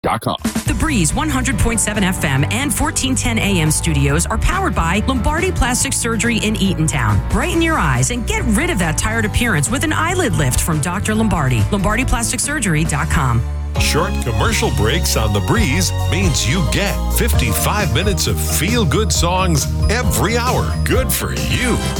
The Breeze 100.7 FM and 1410 AM studios are powered by Lombardi Plastic Surgery in Eatontown. Brighten your eyes and get rid of that tired appearance with an eyelid lift from Dr. Lombardi. LombardiPlasticSurgery.com. Short commercial breaks on The Breeze means you get 55 minutes of feel-good songs every hour. Good for you.